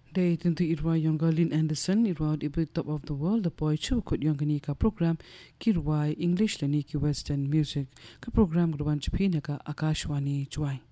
Day tentu irwa yonga Lynn Anderson irwa ibu top of the world the boy chu kut yonga ni ka program kirwa English lani ki western music ka program gurban chpi ne ka Akashwani chwai